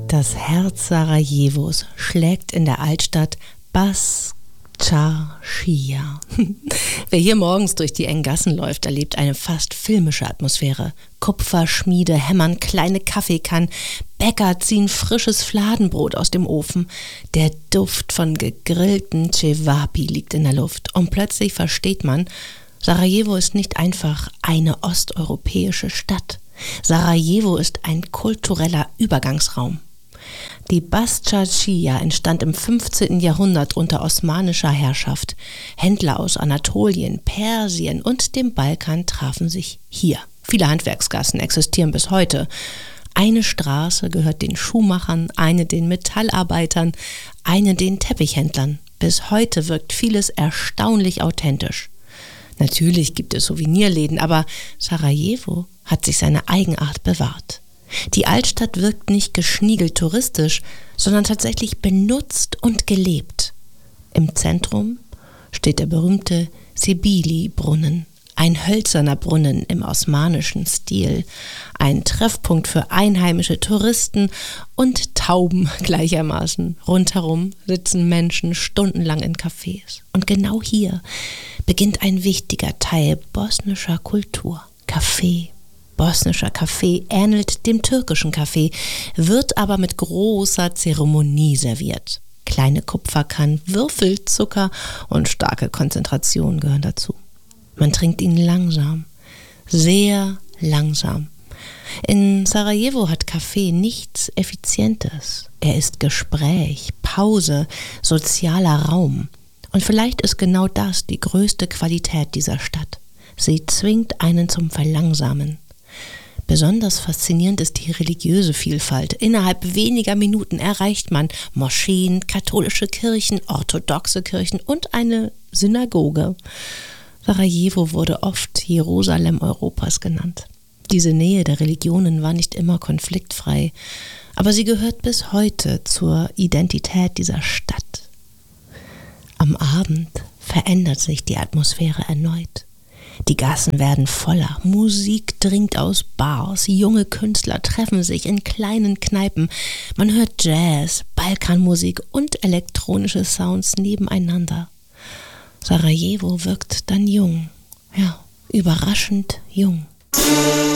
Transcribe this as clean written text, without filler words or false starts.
Das Herz Sarajevos schlägt in der Altstadt Basčaršija. Wer hier morgens durch die engen Gassen läuft, erlebt eine fast filmische Atmosphäre. Kupferschmiede hämmern kleine Kaffeekannen, Bäcker ziehen frisches Fladenbrot aus dem Ofen. Der Duft von gegrillten Cevapi liegt in der Luft. Und plötzlich versteht man, Sarajevo ist nicht einfach eine osteuropäische Stadt. Sarajevo ist ein kultureller Übergangsraum. Die Basčaršija entstand im 15. Jahrhundert unter osmanischer Herrschaft. Händler aus Anatolien, Persien und dem Balkan trafen sich hier. Viele Handwerksgassen existieren bis heute. Eine Straße gehört den Schuhmachern, eine den Metallarbeitern, eine den Teppichhändlern. Bis heute wirkt vieles erstaunlich authentisch. Natürlich gibt es Souvenirläden, aber Sarajevo hat sich seine Eigenart bewahrt. Die Altstadt wirkt nicht geschniegelt touristisch, sondern tatsächlich benutzt und gelebt. Im Zentrum steht der berühmte Sibili-Brunnen, ein hölzerner Brunnen im osmanischen Stil, ein Treffpunkt für einheimische Touristen und Tauben gleichermaßen. Rundherum sitzen Menschen stundenlang in Cafés. Und genau hier beginnt ein wichtiger Teil bosnischer Kultur: Kaffee. Bosnischer Kaffee ähnelt dem türkischen Kaffee, wird aber mit großer Zeremonie serviert. Kleine Kupferkannen, Würfelzucker und starke Konzentration gehören dazu. Man trinkt ihn langsam, sehr langsam. In Sarajevo hat Kaffee nichts Effizientes. Er ist Gespräch, Pause, sozialer Raum. Und vielleicht ist genau das die größte Qualität dieser Stadt. Sie zwingt einen zum Verlangsamen. Besonders faszinierend ist die religiöse Vielfalt. Innerhalb weniger Minuten erreicht man Moscheen, katholische Kirchen, orthodoxe Kirchen und eine Synagoge. Sarajevo wurde oft Jerusalem Europas genannt. Diese Nähe der Religionen war nicht immer konfliktfrei, aber sie gehört bis heute zur Identität dieser Stadt. Am Abend verändert sich die Atmosphäre erneut. Die Gassen werden voller, Musik dringt aus Bars, junge Künstler treffen sich in kleinen Kneipen. Man hört Jazz, Balkanmusik und elektronische Sounds nebeneinander. Sarajevo wirkt dann jung, ja, überraschend jung.